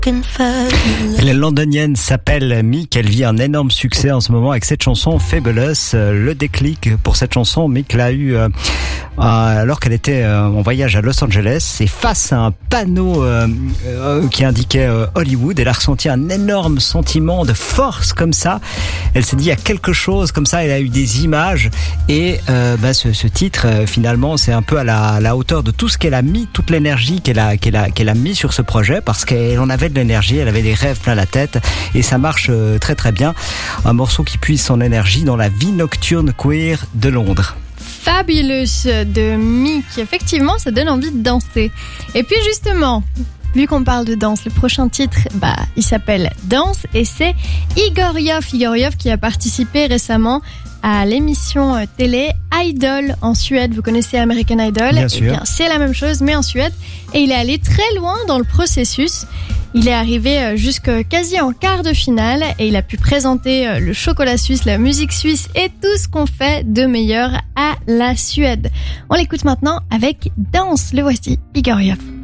La londonienne s'appelle Mick, elle vit un énorme succès en ce moment avec cette chanson Fabulous. Le déclic pour cette chanson, Mick l'a eu alors qu'elle était en voyage à Los Angeles et face à un panneau qui indiquait Hollywood, elle a ressenti un énorme sentiment de force comme ça. Elle s'est dit il y a quelque chose comme ça, elle a eu des images et ce titre finalement c'est un peu à la hauteur de tout ce qu'elle a mis, toute l'énergie qu'elle a mis sur ce projet parce qu'elle en avait de l'énergie, elle avait des rêves plein la tête et ça marche très très bien. Un morceau qui puise son énergie dans la vie nocturne queer de Londres. Fabulous de Mick, effectivement ça donne envie de danser. Et puis justement, vu qu'on parle de danse, le prochain titre, il s'appelle Danse et c'est Igor Yov qui a participé récemment à l'émission télé Idol en Suède. Vous connaissez American Idol? Bien sûr. Bien, c'est la même chose mais en Suède et il est allé très loin dans le processus. Il est arrivé quasi en quart de finale et il a pu présenter le chocolat suisse, la musique suisse et tout ce qu'on fait de meilleur à la Suède. On l'écoute maintenant avec Danse. Le voici, Igor Yov.